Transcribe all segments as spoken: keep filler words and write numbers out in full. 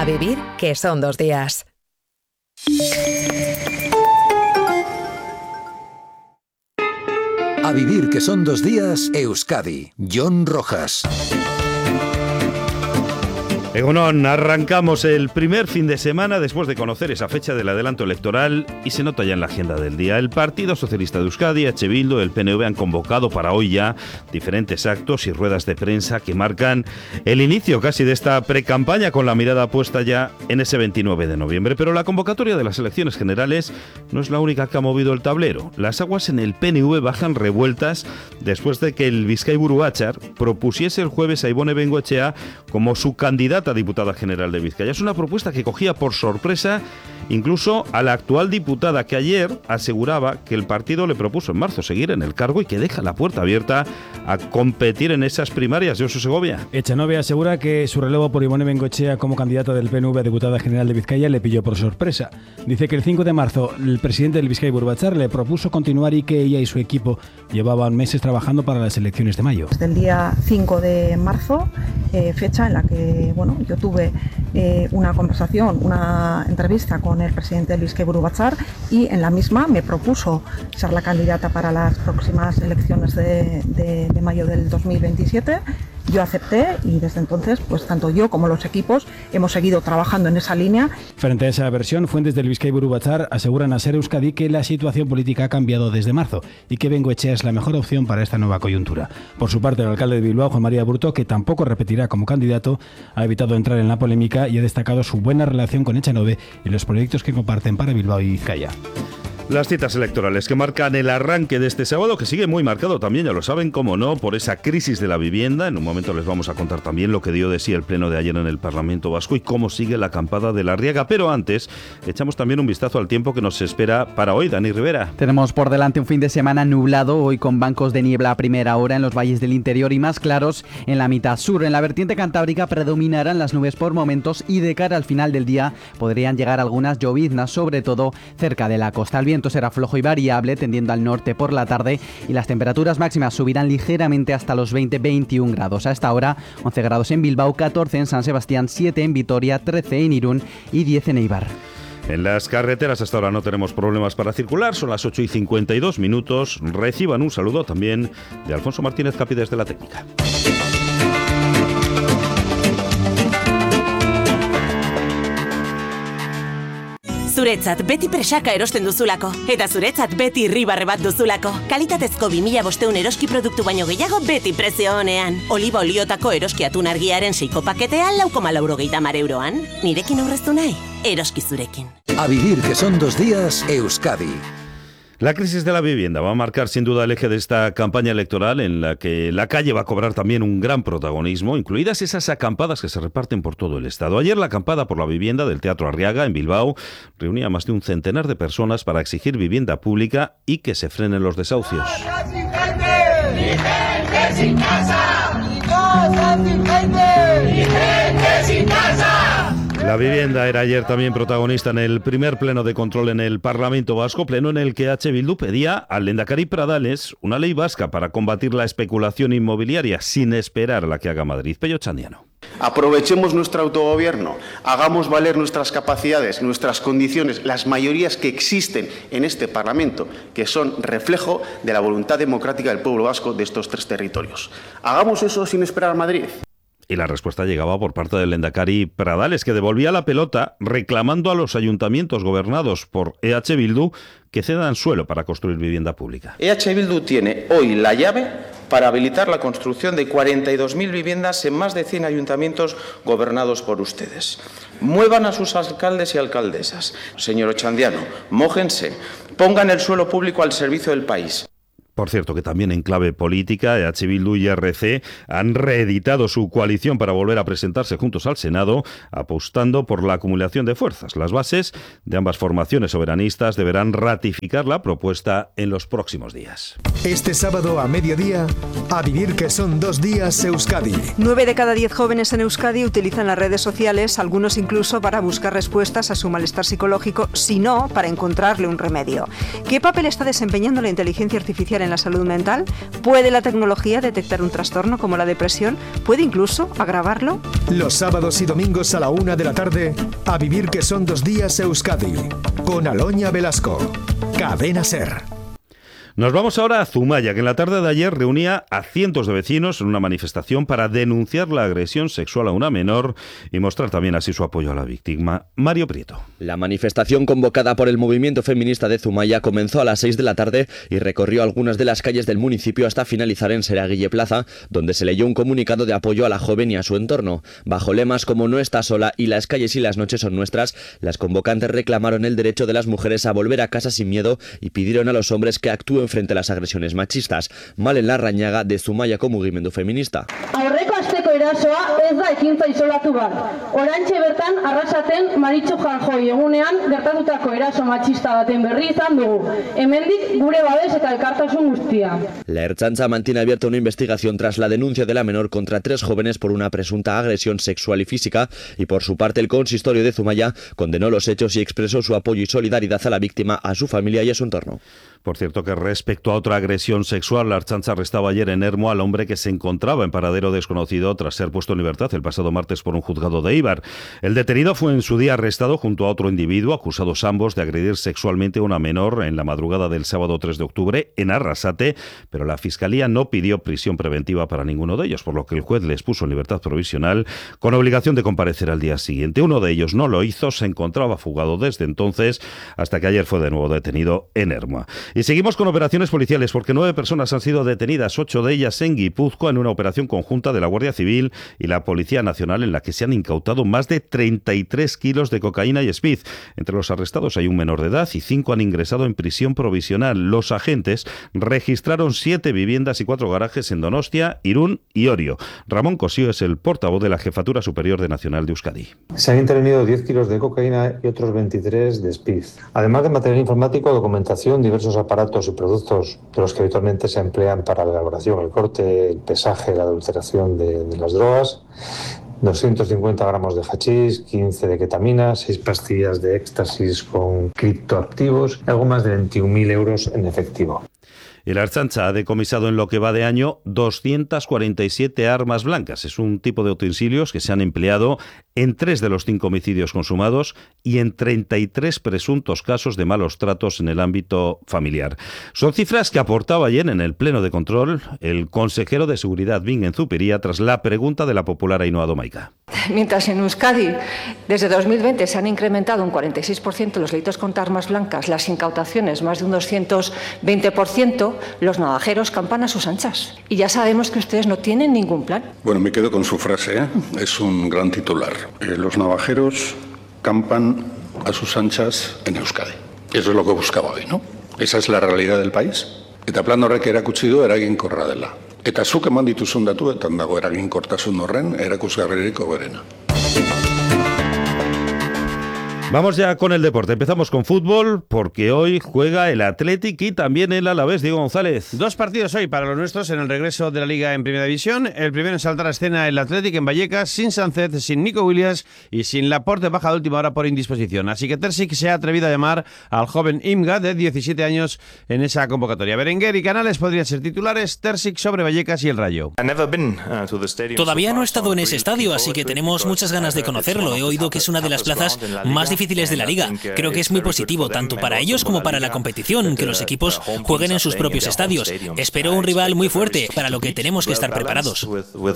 A vivir que son dos días. A vivir que son dos días, Euskadi. Jon Rojas. Egunon, arrancamos el primer fin de semana después de conocer esa fecha del adelanto electoral y se nota ya en la agenda del día. El Partido Socialista de Euskadi, H. Bildu, el P N V han convocado para hoy ya diferentes actos y ruedas de prensa que marcan el inicio casi de esta precampaña con la mirada puesta ya en ese veintinueve de noviembre. Pero la convocatoria de las elecciones generales no es la única que ha movido el tablero. Las aguas en el P N V bajan revueltas después de que el Bizkaiburu Batzar propusiese el jueves a Ibone Bengoechea como su candidata a diputada general de Vizcaya. Es una propuesta que cogía por sorpresa incluso a la actual diputada, que ayer aseguraba que el partido le propuso en marzo seguir en el cargo y que deja la puerta abierta a competir en esas primarias. Josu Segovia. Echanove asegura que su relevo por Ibone Bengoechea como candidata del P N V a diputada general de Vizcaya le pilló por sorpresa. Dice que el cinco de marzo el presidente del Bizkaiburu Batzar le propuso continuar y que ella y su equipo llevaban meses trabajando para las elecciones de mayo. Desde el día cinco de marzo, eh, fecha en la que bueno, yo tuve eh, una conversación, una entrevista con el presidente del Bizkaiburu Batzar, y en la misma me propuso ser la candidata para las próximas elecciones de, de, de mayo del dos mil veintisiete. Yo acepté y desde entonces, pues tanto yo como los equipos hemos seguido trabajando en esa línea. Frente a esa versión, fuentes del Bizkaiburu Batzar aseguran a Ser Euskadi que la situación política ha cambiado desde marzo y que Bengoechea es la mejor opción para esta nueva coyuntura. Por su parte, el alcalde de Bilbao, Juan María Aburto, que tampoco repetirá como candidato, ha evitado entrar en la polémica y ha destacado su buena relación con Echanove y los proyectos que comparten para Bilbao y Vizcaya. Las citas electorales que marcan el arranque de este sábado, que sigue muy marcado también, ya lo saben, cómo no, por esa crisis de la vivienda. En un momento les vamos a contar también lo que dio de sí el pleno de ayer en el Parlamento Vasco y cómo sigue la acampada de la Riega. Pero antes, echamos también un vistazo al tiempo que nos espera para hoy. Dani Rivera. Tenemos por delante un fin de semana nublado, hoy con bancos de niebla a primera hora en los valles del interior y más claros en la mitad sur. En la vertiente cantábrica predominarán las nubes por momentos y de cara al final del día podrían llegar algunas lloviznas, sobre todo cerca de la costa. El viento será flojo y variable, tendiendo al norte por la tarde, y las temperaturas máximas subirán ligeramente hasta los veinte a veintiún grados. A esta hora, once grados en Bilbao, catorce en San Sebastián, siete en Vitoria, trece en Irún y diez en Eibar. En las carreteras hasta ahora no tenemos problemas para circular, son las ocho y cincuenta y dos minutos. Reciban un saludo también de Alfonso Martínez Capi desde la técnica. Zuretzat beti presaka erosten duzulako, eta zuretzat beti irribarre bat duzulako. Kalitatezko bi mila bostehun eroski produktu baino gehiago beti prezio onean. Oliba oliotako eroski atun argiaren seiko paketea lau koma laurogeita hamar euroan. Nirekin aurreztu nahi? Eroski zurekin. A vivir que son dos días, Euskadi. La crisis de la vivienda va a marcar sin duda el eje de esta campaña electoral, en la que la calle va a cobrar también un gran protagonismo, incluidas esas acampadas que se reparten por todo el estado. Ayer la acampada por la vivienda del Teatro Arriaga en Bilbao reunía a más de un centenar de personas para exigir vivienda pública y que se frenen los desahucios. ¡Sin gente! ¡Ni gente sin casa! ¡Ni casa sin gente! ¡Ni gente sin casa! La vivienda era ayer también protagonista en el primer pleno de control en el Parlamento Vasco, pleno en el que H. Bildu pedía al Lehendakari Pradales una ley vasca para combatir la especulación inmobiliaria sin esperar a la que haga Madrid. Pello Chandiano. Aprovechemos nuestro autogobierno, hagamos valer nuestras capacidades, nuestras condiciones, las mayorías que existen en este Parlamento, que son reflejo de la voluntad democrática del pueblo vasco de estos tres territorios. Hagamos eso sin esperar a Madrid. Y la respuesta llegaba por parte del Lehendakari Pradales, que devolvía la pelota reclamando a los ayuntamientos gobernados por E H Bildu que cedan suelo para construir vivienda pública. E H Bildu tiene hoy la llave para habilitar la construcción de cuarenta y dos mil viviendas en más de cien ayuntamientos gobernados por ustedes. Muevan a sus alcaldes y alcaldesas. Señor Ochandiano, mójense, pongan el suelo público al servicio del país. Por cierto, que también en clave política, E H Bildu y R C han reeditado su coalición para volver a presentarse juntos al Senado, apostando por la acumulación de fuerzas. Las bases de ambas formaciones soberanistas deberán ratificar la propuesta en los próximos días. Este sábado a mediodía, a vivir que son dos días, Euskadi. Nueve de cada diez jóvenes en Euskadi utilizan las redes sociales, algunos incluso para buscar respuestas a su malestar psicológico, si no, para encontrarle un remedio. ¿Qué papel está desempeñando la inteligencia artificial en la salud mental? ¿Puede la tecnología detectar un trastorno como la depresión? ¿Puede incluso agravarlo? Los sábados y domingos a la una de la tarde, A Vivir que son dos días Euskadi, con Aloña Velasco. Cadena SER. Nos vamos ahora a Zumaya, que en la tarde de ayer reunía a cientos de vecinos en una manifestación para denunciar la agresión sexual a una menor y mostrar también así su apoyo a la víctima. Mario Prieto. La manifestación convocada por el movimiento feminista de Zumaya comenzó a las seis de la tarde y recorrió algunas de las calles del municipio hasta finalizar en Seraguille Plaza, donde se leyó un comunicado de apoyo a la joven y a su entorno. Bajo lemas como "No está sola" y "Las calles y las noches son nuestras", las convocantes reclamaron el derecho de las mujeres a volver a casa sin miedo y pidieron a los hombres que actúen frente a las agresiones machistas. Malen Larrañaga, de Zumaiako mugimendu feminista. Aurreko asteko erasoa ez da ekintza isolatu bat. Orantxe bertan Arrasaten Maritxu Janjoi egunean gertatutako eraso machista baten berri izan dugu. Hemendik gure babes eta elkartasun guztia. La Ertzaintza mantiene abierta una investigación tras la denuncia de la menor contra tres jóvenes por una presunta agresión sexual y física, y por su parte el consistorio de Zumaya condenó los hechos y expresó su apoyo y solidaridad a la víctima, a su familia y a su entorno. Por cierto que respecto a otra agresión sexual, la Ertzaintza arrestaba ayer en Ermua al hombre que se encontraba en paradero desconocido tras ser puesto en libertad el pasado martes por un juzgado de Eibar. El detenido fue en su día arrestado junto a otro individuo, acusados ambos de agredir sexualmente a una menor en la madrugada del sábado tres de octubre en Arrasate, pero la Fiscalía no pidió prisión preventiva para ninguno de ellos, por lo que el juez les puso en libertad provisional con obligación de comparecer al día siguiente. Uno de ellos no lo hizo, se encontraba fugado desde entonces, hasta que ayer fue de nuevo detenido en Ermua. Y seguimos con operaciones policiales porque nueve personas han sido detenidas, ocho de ellas en Guipúzcoa, en una operación conjunta de la Guardia Civil y la Policía Nacional en la que se han incautado más de treinta y tres kilos de cocaína y speed. Entre los arrestados hay un menor de edad y cinco han ingresado en prisión provisional. Los agentes registraron siete viviendas y cuatro garajes en Donostia, Irún y Orio. Ramón Cosío es el portavoz de la Jefatura Superior de Nacional de Euskadi. Se han intervenido diez kilos de cocaína y otros veintitrés de speed. Además de material informático, documentación, diversos aparatos y productos de los que habitualmente se emplean para la elaboración, el corte, el pesaje, la adulteración de, de las drogas, doscientos cincuenta gramos de hachís, quince de ketamina, seis pastillas de éxtasis con criptoactivos y algo más de veintiún mil euros en efectivo. Y la Ertzaintza ha decomisado en lo que va de año doscientas cuarenta y siete armas blancas. Es un tipo de utensilios que se han empleado en tres de los cinco homicidios consumados y en treinta y tres presuntos casos de malos tratos en el ámbito familiar. Son cifras que aportaba ayer en el Pleno de Control el consejero de Seguridad Bingen Zupiria tras la pregunta de la popular Ainhoa Domaica. Mientras en Euskadi desde dos mil veinte se han incrementado un cuarenta y seis por ciento los delitos contra armas blancas, las incautaciones más de un doscientos veinte por ciento, los navajeros campan a sus anchas. Y ya sabemos que ustedes no tienen ningún plan. Bueno, me quedo con su frase, ¿eh? Es un gran titular. Eh, los navajeros campan a sus anchas en Euskadi. Eso es lo que buscaba hoy, ¿no? Esa es la realidad del país. Eta plan horrek erakutsi du eraginkorra dela. Eta zuk eman dituzun datuetan dago eraginkortasun horren erakusgarririk hoberena. Vamos ya con el deporte. Empezamos con fútbol porque hoy juega el Athletic y también el Alavés. Diego González. Dos partidos hoy para los nuestros en el regreso de la Liga en Primera División. El primero en saltar a escena el Athletic en Vallecas, sin Sánchez, sin Nico Williams y sin Laporte, baja de última hora por indisposición. Así que Terzic se ha atrevido a llamar al joven Imga de diecisiete años en esa convocatoria. Berenguer y Canales podrían ser titulares, Terzic sobre Vallecas y el Rayo. Todavía no he estado en ese estadio, así que tenemos muchas ganas de conocerlo. He oído que es una de las plazas más difíciles de la Liga. Creo que es muy positivo, tanto para ellos como para la competición, que los equipos jueguen en sus propios estadios. Espero un rival muy fuerte, para lo que tenemos que estar preparados.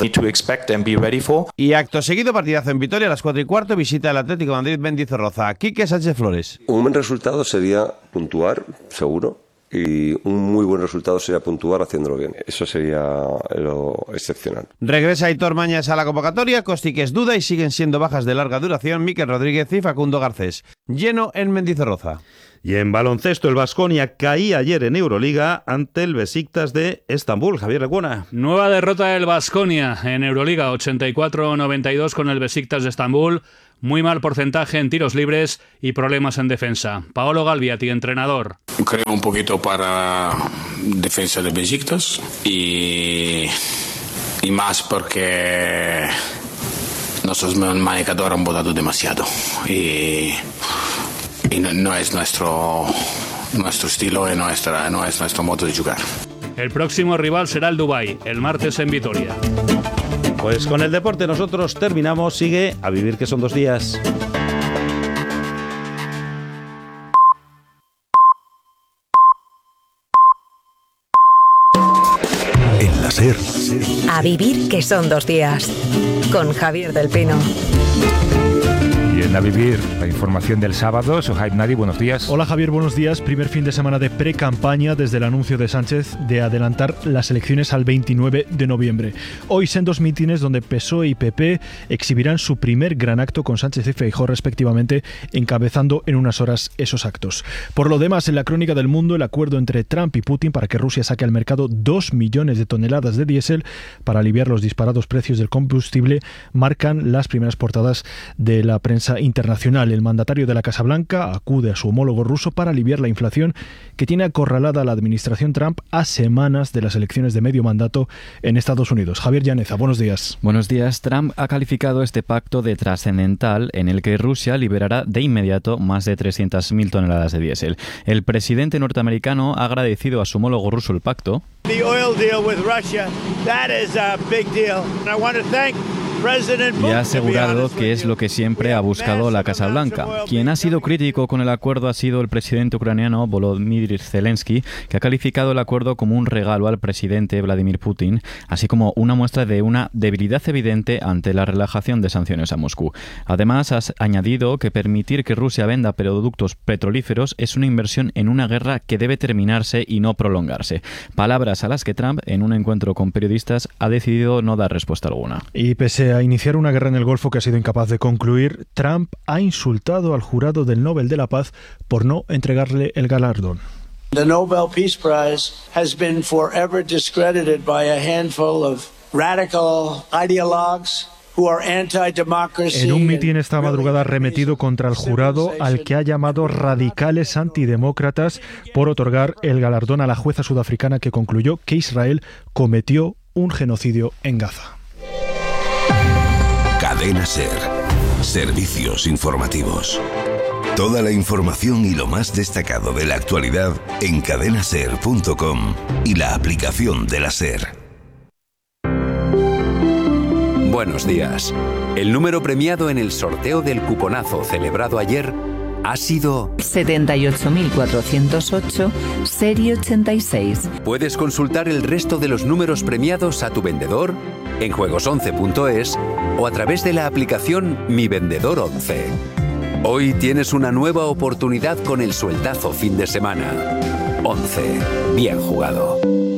Y acto seguido, partidazo en Vitoria a las cuatro y cuarto, visita el Atlético de Madrid Mendizorroza. Quique Sánchez Flores. Un buen resultado sería puntuar, seguro. Y un muy buen resultado sería puntuar haciéndolo bien. Eso sería lo excepcional. Regresa Aitor Mañas a la convocatoria, Kostic es duda y siguen siendo bajas de larga duración Mikel Rodríguez y Facundo Garcés. Lleno en Mendizorroza. Y en baloncesto, el Baskonia caía ayer en Euroliga ante el Besiktas de Estambul. Javier Lecuona. Nueva derrota del Baskonia en Euroliga, ochenta y cuatro noventa y dos con el Besiktas de Estambul. Muy mal porcentaje en tiros libres y problemas en defensa. Paolo Galviati, entrenador. Creo un poquito para defensa de Besiktas y, y más porque nuestros manejadores han votado demasiado y, y no, no es nuestro, nuestro estilo y nuestra, no es nuestro modo de jugar. El próximo rival será el Dubái, el martes en Vitoria. Pues con el deporte nosotros terminamos. Sigue A Vivir que son dos días. En la SER. A Vivir que son dos días. Con Javier del Pino. Y en A Vivir, la información del sábado. Sohaib Nadi, buenos días. Hola Javier, buenos días. Primer fin de semana de pre-campaña desde el anuncio de Sánchez de adelantar las elecciones al veintinueve de noviembre. Hoy son dos mítines donde P S O E y P P exhibirán su primer gran acto con Sánchez y Feijóo respectivamente, encabezando en unas horas esos actos. Por lo demás, en la crónica del mundo, el acuerdo entre Trump y Putin para que Rusia saque al mercado dos millones de toneladas de diésel para aliviar los disparados precios del combustible marcan las primeras portadas de la prensa internacional. El mandatario de la Casa Blanca acude a su homólogo ruso para aliviar la inflación que tiene acorralada a la administración Trump a semanas de las elecciones de medio mandato en Estados Unidos. Javier Llaneza, buenos días. Buenos días. Trump ha calificado este pacto de trascendental en el que Rusia liberará de inmediato más de trescientas mil toneladas de diésel. El presidente norteamericano ha agradecido a su homólogo ruso el pacto. The oil deal with Russia, that is a big deal. I want to thank Y ha asegurado que es lo que siempre ha buscado la Casa Blanca. Quien ha sido crítico con el acuerdo ha sido el presidente ucraniano Volodymyr Zelensky, que ha calificado el acuerdo como un regalo al presidente Vladimir Putin, así como una muestra de una debilidad evidente ante la relajación de sanciones a Moscú. Además, ha añadido que permitir que Rusia venda productos petrolíferos es una inversión en una guerra que debe terminarse y no prolongarse. Palabras a las que Trump, en un encuentro con periodistas, ha decidido no dar respuesta alguna. Y pese a iniciar una guerra en el Golfo que ha sido incapaz de concluir, Trump ha insultado al jurado del Nobel de la Paz por no entregarle el galardón. The Nobel Peace Prize has been forever discredited by a handful of radical ideologues who are anti-democracy. En un mitin esta madrugada ha arremetido contra el jurado, al que ha llamado radicales antidemócratas, por otorgar el galardón a la jueza sudafricana que concluyó que Israel cometió un genocidio en Gaza. Cadena SER. Servicios informativos. Toda la información y lo más destacado de la actualidad en cadena ser punto com y la aplicación de la SER. Buenos días. El número premiado en el sorteo del cuponazo celebrado ayer ha sido setenta y ocho mil cuatrocientos ocho, serie ochenta y seis. Puedes consultar el resto de los números premiados a tu vendedor en juegos once punto es o a través de la aplicación Mi Vendedor once. Hoy tienes una nueva oportunidad con el sueldazo fin de semana. once. Bien jugado.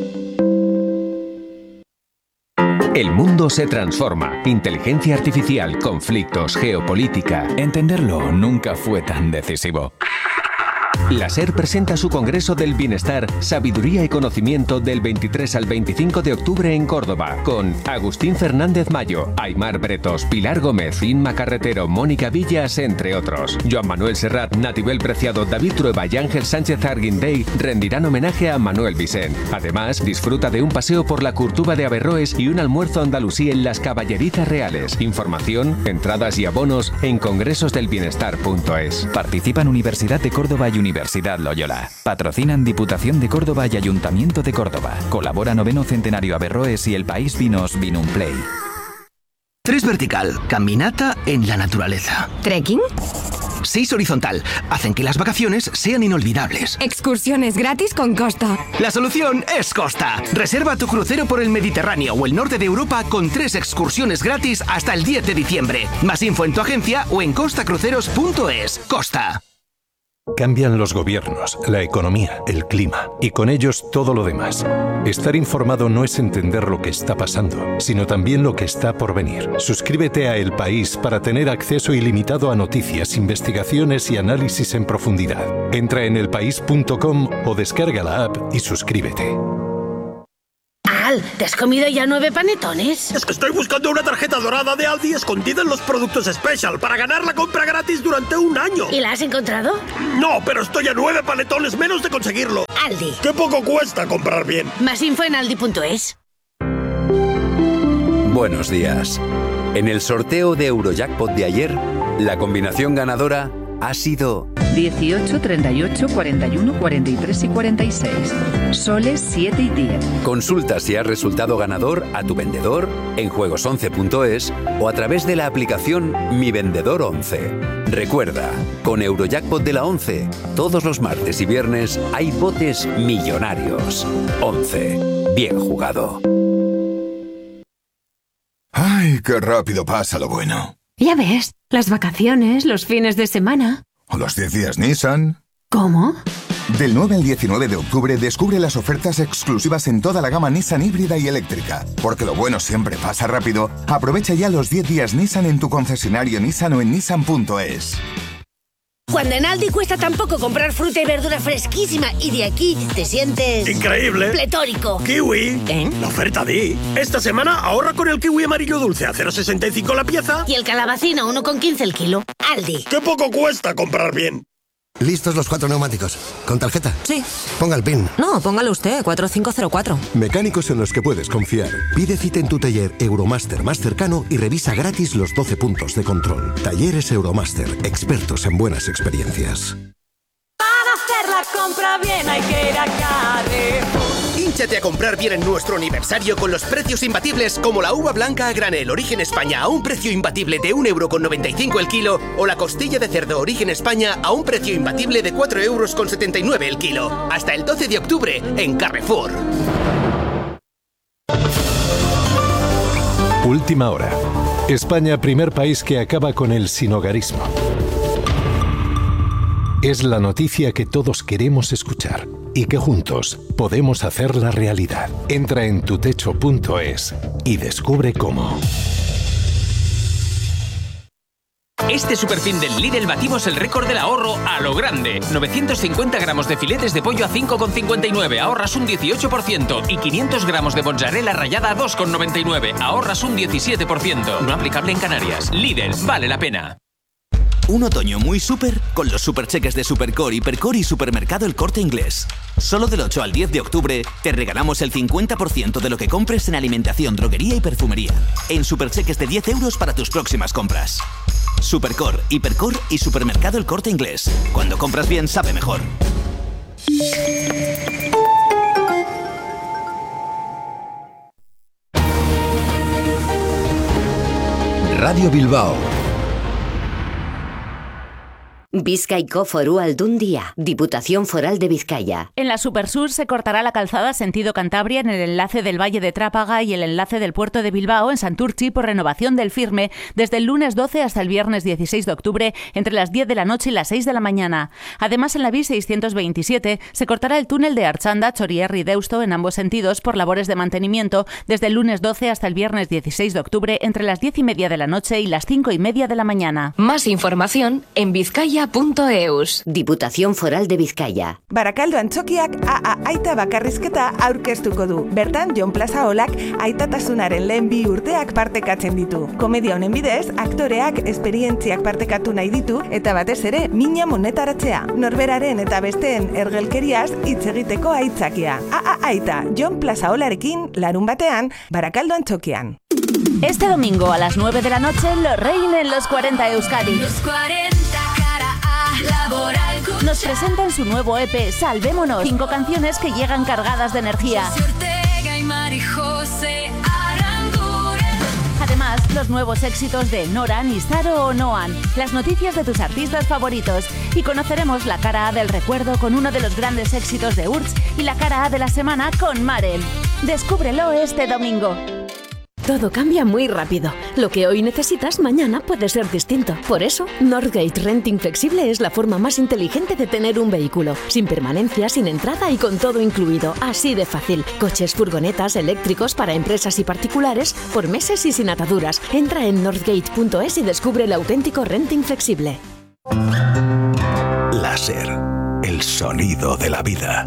El mundo se transforma. Inteligencia artificial, conflictos, geopolítica. Entenderlo nunca fue tan decisivo. La SER presenta su Congreso del Bienestar, Sabiduría y Conocimiento del veintitrés al veinticinco de octubre en Córdoba, con Agustín Fernández Mayo, Aymar Bretos, Pilar Gómez, Inma Carretero, Mónica Villas, entre otros. Joan Manuel Serrat, Natibel Preciado, David Trueba y Ángel Sánchez Arguindey rendirán homenaje a Manuel Vicent. Además, disfruta de un paseo por la Curtuba de Averroes y un almuerzo andalusí en las Caballerizas Reales. Información, entradas y abonos en congresos del bienestar punto es. Participan Universidad de Córdoba y Universidad Loyola. Patrocinan Diputación de Córdoba y Ayuntamiento de Córdoba. Colabora Noveno Centenario Averroes y El País Vinos Vinum Play. Tres vertical, caminata en la naturaleza. ¿Trekking? Seis horizontal, hacen que las vacaciones sean inolvidables. Excursiones gratis con Costa. La solución es Costa. Reserva tu crucero por el Mediterráneo o el norte de Europa con tres excursiones gratis hasta el diez de diciembre. Más info en tu agencia o en costa cruceros punto es. Costa. Cambian los gobiernos, la economía, el clima y con ellos todo lo demás. Estar informado no es entender lo que está pasando, sino también lo que está por venir. Suscríbete a El País para tener acceso ilimitado a noticias, investigaciones y análisis en profundidad. Entra en el país punto com o descarga la app y suscríbete. Al, ¿te has comido ya nueve panetones? Es que estoy buscando una tarjeta dorada de Aldi escondida en los productos Special para ganar la compra gratis durante un año. ¿Y la has encontrado? No, pero estoy a nueve panetones menos de conseguirlo. Aldi. ¡Qué poco cuesta comprar bien! Más info en aldi punto es. Buenos días. En el sorteo de Eurojackpot de ayer, la combinación ganadora ha sido dieciocho, treinta y ocho, cuarenta y uno, cuarenta y tres y cuarenta y seis. Soles siete y diez. Consulta si has resultado ganador a tu vendedor en juegos once punto es o a través de la aplicación Mi Vendedor once. Recuerda, con Eurojackpot de la once, todos los martes y viernes hay botes millonarios. once. Bien jugado. ¡Ay, qué rápido pasa lo bueno! Ya ves, las vacaciones, los fines de semana. ¿O los diez días Nissan? ¿Cómo? Del nueve al diecinueve de octubre descubre las ofertas exclusivas en toda la gama Nissan híbrida y eléctrica. Porque lo bueno siempre pasa rápido. Aprovecha ya los diez días Nissan en tu concesionario Nissan o en nissan punto es. Cuando en Aldi cuesta tan poco comprar fruta y verdura fresquísima y de aquí te sientes... ¡increíble! ¡Pletórico! ¡Kiwi! ¿Eh? La oferta di. Esta semana ahorra con el kiwi amarillo dulce a cero coma sesenta y cinco la pieza. Y el calabacín a uno con quince el kilo. Aldi. ¡Qué poco cuesta comprar bien! ¿Listos los cuatro neumáticos? ¿Con tarjeta? Sí. Ponga el PIN. No, póngalo usted, cuatro cinco cero cuatro. Mecánicos en los que puedes confiar. Pide cita en tu taller Euromaster más cercano y revisa gratis los doce puntos de control. Talleres Euromaster, expertos en buenas experiencias. Para hacer la compra bien hay que ir a Carrefour. Hínchate a comprar bien en nuestro aniversario con los precios imbatibles como la uva blanca a granel Origen España a un precio imbatible de un euro con noventa y cinco el kilo o la costilla de cerdo Origen España a un precio imbatible de cuatro euros con setenta y nueve el kilo. Hasta el doce de octubre en Carrefour. Última hora. España, primer país que acaba con el sinhogarismo. Es la noticia que todos queremos escuchar y que juntos podemos hacerla realidad. Entra en tutecho punto es y descubre cómo. Este superfin del Lidl batimos el récord del ahorro a lo grande. novecientos cincuenta gramos de filetes de pollo a cinco con cincuenta y nueve, ahorras un dieciocho por ciento. Y quinientos gramos de mozzarella rallada a dos con noventa y nueve, ahorras un diecisiete por ciento. No aplicable en Canarias. Lidl, vale la pena. Un otoño muy súper con los supercheques de Supercore, Hipercore y Supermercado El Corte Inglés. Solo del ocho al diez de octubre te regalamos el cincuenta por ciento de lo que compres en alimentación, droguería y perfumería. En supercheques de diez euros para tus próximas compras. Supercore, Hipercore y Supermercado El Corte Inglés. Cuando compras bien, sabe mejor. Radio Bilbao. Bizkaiko Foru Aldundia, Diputación Foral de Vizcaya. En la Supersur se cortará la calzada sentido Cantabria en el enlace del Valle de Trápaga y el enlace del puerto de Bilbao en Santurtzi por renovación del firme desde el lunes doce hasta el viernes dieciséis de octubre entre las diez de la noche y las seis de la mañana. Además, en la B I seiscientos veintisiete se cortará el túnel de Archanda, Chorierri y Deusto en ambos sentidos por labores de mantenimiento desde el lunes doce hasta el viernes dieciséis de octubre entre las diez y media de la noche y las cinco y media de la mañana. Más información en Vizcaya punto eus. Diputación Foral de Vizcaya. Barakaldo Antzokiak A A Aita bakarrizketa aurkeztuko du. Bertan Jon Plazaolak aitatasunaren lehen bi urteak partekatzen ditu. Komedia honen bidez, aktoreak esperientziak partekatu nahi ditu eta batez ere mina monetaratzea. Norberaren eta besteen ergelkeriaz hitz egiteko aitzakia. A A Aita Jon Plazaolarekin larun batean Barakaldo Antzokian. Este domingo a las nueve de la noche lo reinen los cuarenta Euskadi. Los cuarenta cara A, Laboral Cucha. Nos presentan su nuevo E P Salvémonos, cinco canciones que llegan cargadas de energía. José Ortega y Mari José Aranguren. Además, los nuevos éxitos de Noran, Isaro o Noan, las noticias de tus artistas favoritos y conoceremos la cara A del recuerdo con uno de los grandes éxitos de Urts y la cara A de la semana con Marel. Descúbrelo este domingo. Todo cambia muy rápido. Lo que hoy necesitas, mañana puede ser distinto. Por eso, Northgate Renting Flexible es la forma más inteligente de tener un vehículo. Sin permanencia, sin entrada y con todo incluido. Así de fácil. Coches, furgonetas, eléctricos para empresas y particulares, por meses y sin ataduras. Entra en northgate punto es y descubre el auténtico renting flexible. Láser. El sonido de la vida.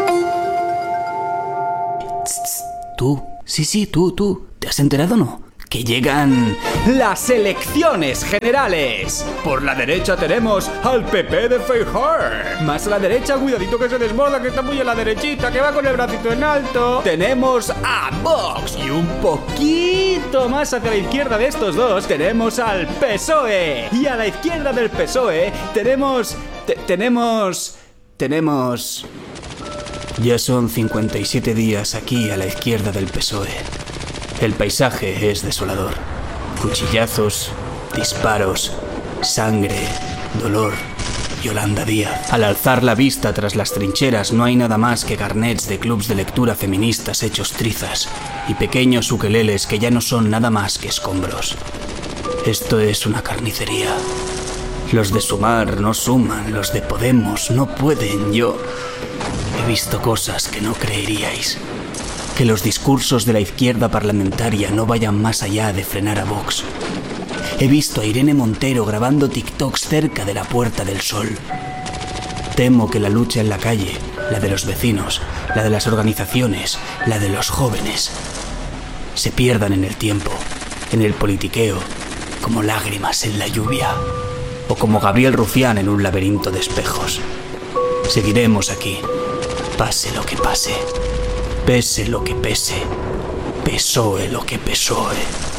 Tú, sí, sí, tú, tú. ¿Te has enterado o no? que llegan las elecciones generales. Por la derecha tenemos al P P de Feijóo. Más a la derecha, cuidadito que se desborda, que está muy a la derechita, que va con el bracito en alto. Tenemos a Vox y un poquito más hacia la izquierda de estos dos tenemos al P S O E. Y a la izquierda del P S O E tenemos... te- tenemos... tenemos... Ya son cincuenta y siete días aquí a la izquierda del P S O E. El paisaje es desolador. Cuchillazos, disparos, sangre, dolor. Yolanda Díaz. Al alzar la vista tras las trincheras no hay nada más que carnets de clubs de lectura feministas hechos trizas y pequeños ukeleles que ya no son nada más que escombros. Esto es una carnicería. Los de Sumar no suman, los de Podemos no pueden. Yo he visto cosas que no creeríais. Que los discursos de la izquierda parlamentaria no vayan más allá de frenar a Vox. He visto a Irene Montero grabando TikToks cerca de la Puerta del Sol. Temo que la lucha en la calle, la de los vecinos, la de las organizaciones, la de los jóvenes, se pierdan en el tiempo, en el politiqueo, como lágrimas en la lluvia, o como Gabriel Rufián en un laberinto de espejos. Seguiremos aquí, pase lo que pase. Pese lo que pese, P S O E lo que P S O E.